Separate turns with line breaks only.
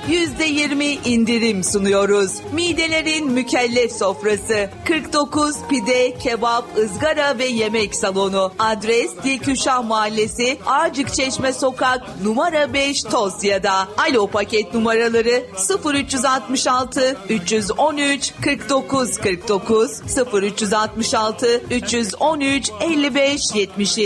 %20 indirim sunuyoruz. Midelerin mükellef sofrası. 49 pide, kebap, ızgara ve yemek salonu. Adres Dilküşah Mahallesi, Arcıkçeşme Sokak, numara 5, Tosya'da. Alo paket numaraları 0366 313 49 49 0366 313 55 77.